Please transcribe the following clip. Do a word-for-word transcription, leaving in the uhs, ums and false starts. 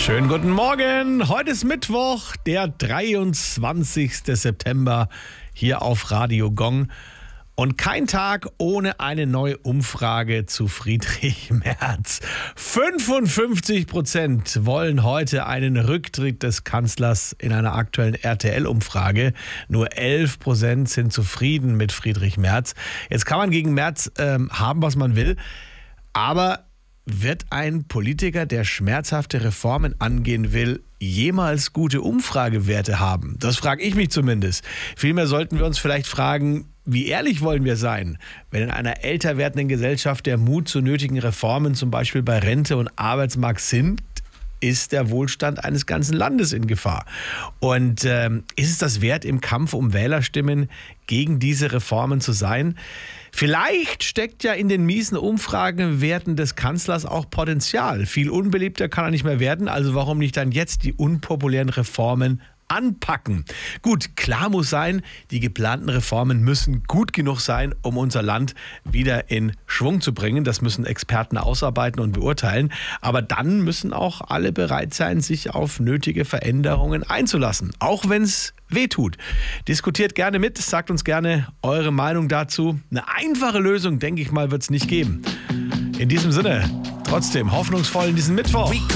Schönen guten Morgen. Heute ist Mittwoch, der dreiundzwanzigster September hier auf Radio Gong. Und kein Tag ohne eine neue Umfrage zu Friedrich Merz. fünfundfünfzig Prozent wollen heute einen Rücktritt des Kanzlers in einer aktuellen R T L-Umfrage. Nur elf Prozent sind zufrieden mit Friedrich Merz. Jetzt kann man gegen Merz äh, haben, was man will, aber wird ein Politiker, der schmerzhafte Reformen angehen will, jemals gute Umfragewerte haben? Das frage ich mich zumindest. Vielmehr sollten wir uns vielleicht fragen, wie ehrlich wollen wir sein, wenn in einer älter werdenden Gesellschaft der Mut zu nötigen Reformen, zum Beispiel bei Rente und Arbeitsmarkt, sinkt, ist der Wohlstand eines ganzen Landes in Gefahr. Und ähm, ist es das wert, im Kampf um Wählerstimmen gegen diese Reformen zu sein? Vielleicht steckt ja in den miesen Umfragenwerten des Kanzlers auch Potenzial. Viel unbeliebter kann er nicht mehr werden, also warum nicht dann jetzt die unpopulären Reformen anpacken? Gut, klar muss sein, die geplanten Reformen müssen gut genug sein, um unser Land wieder in Schwung zu bringen. Das müssen Experten ausarbeiten und beurteilen. Aber dann müssen auch alle bereit sein, sich auf nötige Veränderungen einzulassen, auch wenn es weh tut. Diskutiert gerne mit, sagt uns gerne eure Meinung dazu. Eine einfache Lösung, denke ich mal, wird es nicht geben. In diesem Sinne, trotzdem hoffnungsvoll in diesem Mittwoch.